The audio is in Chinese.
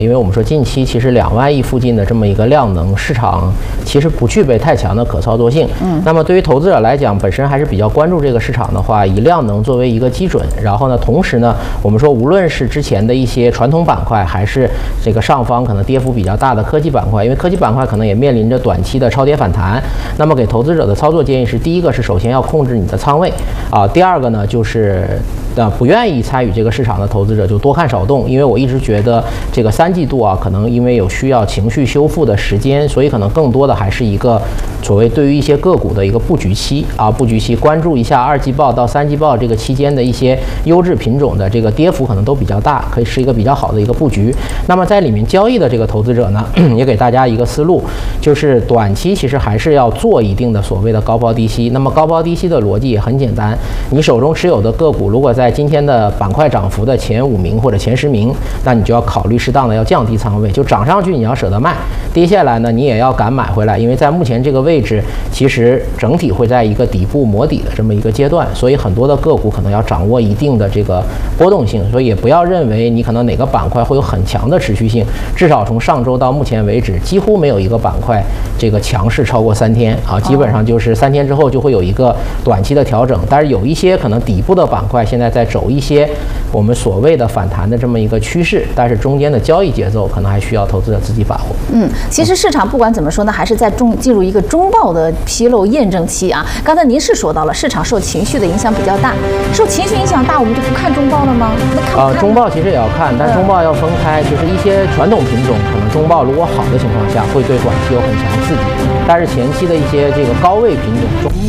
因为我们说近期其实2万亿附近的这么一个量能市场，其实不具备太强的可操作性。那么对于投资者来讲，本身还是比较关注这个市场的话，以量能作为一个基准，然后呢，同时呢，我们说无论是之前的一些传统板块，还是这个上方可能跌幅比较大的科技板块，因为科技板块可能也面临着短期的超跌反弹。那么给投资者的操作建议是，第一个是首先要控制你的仓位啊，第二个呢就是不愿意参与这个市场的投资者就多看少动，因为我一直觉得这个3季度啊，可能因为有需要情绪修复的时间，所以可能更多的还是一个所谓对于一些个股的一个布局期啊，布局期关注一下2季报到3季报这个期间的一些优质品种的这个跌幅可能都比较大，可以是一个比较好的一个布局。那么在里面交易的这个投资者呢，也给大家一个思路，就是短期其实还是要做一定的所谓的高抛低吸。那么高抛低吸的逻辑也很简单，你手中持有的个股如果在今天的板块涨幅的前5名或者前10名，那你就要考虑适当的要降低仓位，就涨上去你要舍得卖，跌下来呢你也要敢买回来，因为在目前这个位置，其实整体会在一个底部磨底的这么一个阶段，所以很多的个股可能要掌握一定的这个波动性，所以也不要认为你可能哪个板块会有很强的持续性，至少从上周到目前为止，几乎没有一个板块这个强势超过3天啊，基本上就是3天之后就会有一个短期的调整，但是有一些可能底部的板块现在在走一些我们所谓的反弹的这么一个趋势，但是中间的交易节奏可能还需要投资者自己把握。 其实市场不管怎么说呢，还是在进入一个中报的披露验证期啊。刚才您是说到了市场受情绪的影响比较大，受情绪影响大，我们就不看中报了吗？ 中报其实也要看，但中报要分开，就是一些传统品种可能中报如果好的情况下，会对短期有很强刺激，但是前期的一些这个高位品种中。